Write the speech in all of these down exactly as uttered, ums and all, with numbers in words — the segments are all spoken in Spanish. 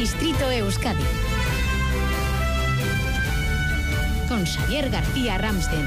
Distrito Euskadi. Con Xavier García Ramsten.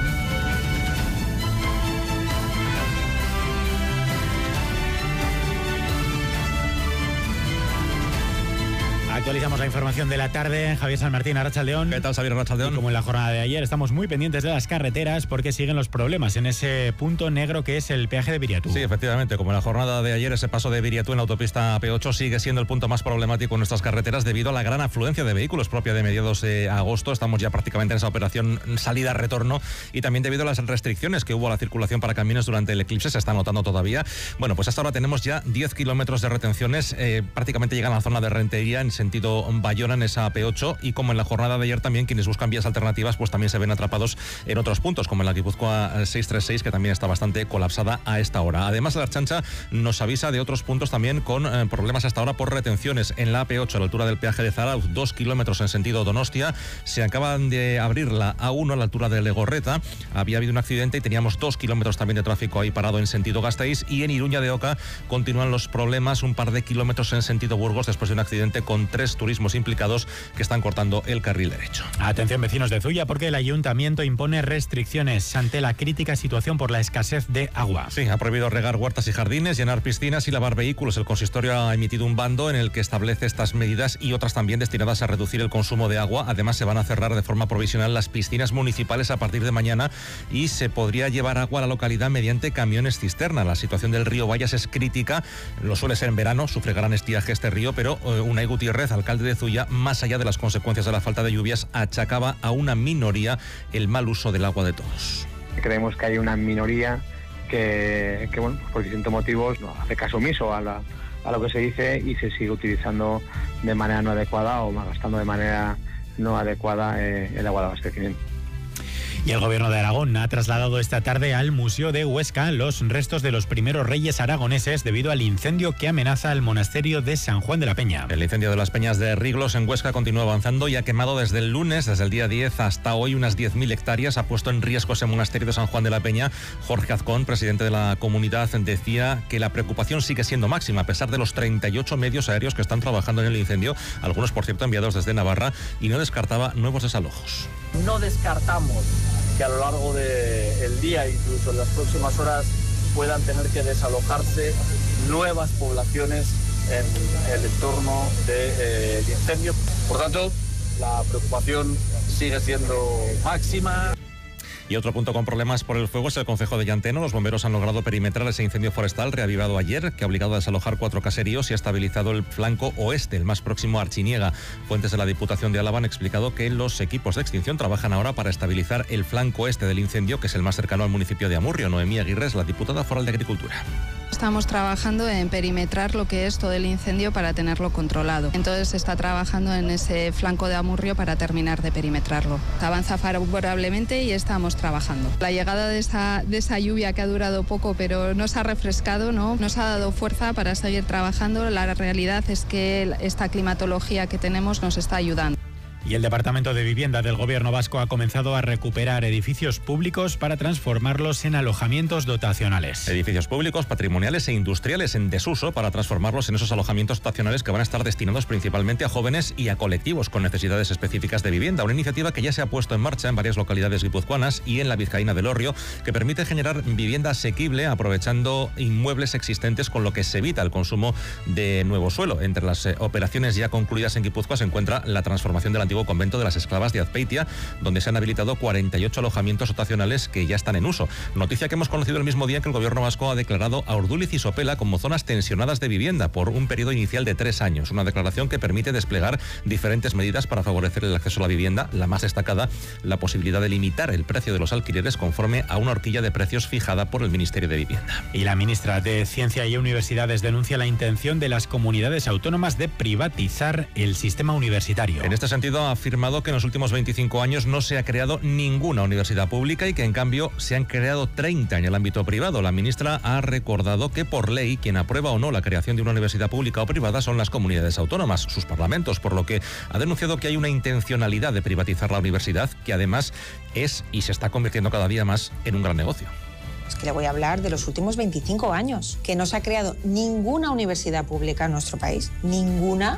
Actualizamos la información de la tarde. Javier San Martín, Arratsaldeón. ¿Qué tal, Xavier? Arratsaldeón. Y como en la jornada de ayer, estamos muy pendientes de las carreteras porque siguen los problemas en ese punto negro que es el peaje de Biriatu. Sí, efectivamente. Como en la jornada de ayer, ese paso de Biriatu en la autopista A P ocho sigue siendo el punto más problemático en nuestras carreteras debido a la gran afluencia de vehículos propia de mediados de agosto. Estamos ya prácticamente en esa operación salida-retorno y también debido a las restricciones que hubo a la circulación para camiones durante el eclipse, se está notando todavía. Bueno, pues hasta ahora tenemos ya diez kilómetros de retenciones. Eh, prácticamente llegan a la zona de Rentería en sentido Bayona, en esa A P ocho, y como en la jornada de ayer también quienes buscan vías alternativas pues también se ven atrapados en otros puntos, como en la Guipúzcoa seiscientos treinta y seis, que también está bastante colapsada a esta hora. Además, la Ertzaintza nos avisa de otros puntos también con eh, problemas hasta ahora por retenciones. En la A P ocho, a la altura del peaje de Zarauz, dos kilómetros en sentido Donostia. Se acaban de abrir la A uno a la altura de Legorreta. Había habido un accidente y teníamos dos kilómetros también de tráfico ahí parado en sentido Gasteiz. Y en Iruña de Oca continúan los problemas, un par de kilómetros en sentido Burgos después de un accidente con tres turismos implicados que están cortando el carril derecho. Atención, vecinos de Zuya, porque el ayuntamiento impone restricciones ante la crítica situación por la escasez de agua. Sí, ha prohibido regar huertas y jardines, llenar piscinas y lavar vehículos. El consistorio ha emitido un bando en el que establece estas medidas y otras también destinadas a reducir el consumo de agua. Además, se van a cerrar de forma provisional las piscinas municipales a partir de mañana y se podría llevar agua a la localidad mediante camiones cisterna. La situación del río Bayas es crítica. Lo suele ser en verano, sufre gran estiaje este río, pero eh, Unai Gutiérrez, alcalde de Zuya, más allá de las consecuencias de la falta de lluvias, achacaba a una minoría el mal uso del agua de todos. Creemos que hay una minoría que, que bueno, por distintos motivos no hace caso omiso a, la, a lo que se dice y se sigue utilizando de manera no adecuada o gastando de manera no adecuada eh, el agua de abastecimiento. Y el Gobierno de Aragón ha trasladado esta tarde al Museo de Huesca los restos de los primeros reyes aragoneses debido al incendio que amenaza al monasterio de San Juan de la Peña. El incendio de las Peñas de Riglos en Huesca continúa avanzando y ha quemado desde el lunes, desde el día diez hasta hoy, unas diez mil hectáreas. Ha puesto en riesgo ese monasterio de San Juan de la Peña. Jorge Azcón, presidente de la comunidad, decía que la preocupación sigue siendo máxima a pesar de los treinta y ocho medios aéreos que están trabajando en el incendio, algunos, por cierto, enviados desde Navarra, y no descartaba nuevos desalojos. No descartamos que a lo largo del día, incluso en las próximas horas, puedan tener que desalojarse nuevas poblaciones en el entorno del eh, incendio. Por tanto, la preocupación sigue siendo máxima. Y otro punto con problemas por el fuego es el concejo de Llanteno. Los bomberos han logrado perimetrar ese incendio forestal reavivado ayer, que ha obligado a desalojar cuatro caseríos y ha estabilizado el flanco oeste, el más próximo a Archiniega. Fuentes de la Diputación de Álava han explicado que los equipos de extinción trabajan ahora para estabilizar el flanco este del incendio, que es el más cercano al municipio de Amurrio. Noemí Aguirre es la diputada foral de Agricultura. Estamos trabajando en perimetrar lo que es todo el incendio para tenerlo controlado. Entonces se está trabajando en ese flanco de Amurrio para terminar de perimetrarlo. Avanza favorablemente y estamos trabajando. La llegada de esa, de esa lluvia que ha durado poco pero nos ha refrescado, ¿no? Nos ha dado fuerza para seguir trabajando. La realidad es que esta climatología que tenemos nos está ayudando. Y el Departamento de Vivienda del Gobierno vasco ha comenzado a recuperar edificios públicos para transformarlos en alojamientos dotacionales. Edificios públicos, patrimoniales e industriales en desuso para transformarlos en esos alojamientos dotacionales que van a estar destinados principalmente a jóvenes y a colectivos con necesidades específicas de vivienda. Una iniciativa que ya se ha puesto en marcha en varias localidades guipuzcoanas y en la vizcaína del Orrio, que permite generar vivienda asequible aprovechando inmuebles existentes, con lo que se evita el consumo de nuevo suelo. Entre las eh, operaciones ya concluidas en Guipúzcoa se encuentra la transformación del antiguo convento de las esclavas de Azpeitia, donde se han habilitado cuarenta y ocho alojamientos dotacionales que ya están en uso. Noticia que hemos conocido el mismo día que el Gobierno vasco ha declarado a Urduliz y Sopela como zonas tensionadas de vivienda por un periodo inicial de tres años. Una declaración que permite desplegar diferentes medidas para favorecer el acceso a la vivienda. La más destacada, la posibilidad de limitar el precio de los alquileres conforme a una horquilla de precios fijada por el Ministerio de Vivienda. Y la ministra de Ciencia y Universidades denuncia la intención de las comunidades autónomas de privatizar el sistema universitario. En este sentido, ha afirmado que en los últimos veinticinco años no se ha creado ninguna universidad pública y que en cambio se han creado treinta en el ámbito privado. La ministra ha recordado que por ley quien aprueba o no la creación de una universidad pública o privada son las comunidades autónomas, sus parlamentos, por lo que ha denunciado que hay una intencionalidad de privatizar la universidad, que además es y se está convirtiendo cada día más en un gran negocio. Es que le voy a hablar de los últimos veinticinco años, que no se ha creado ninguna universidad pública en nuestro país, ninguna.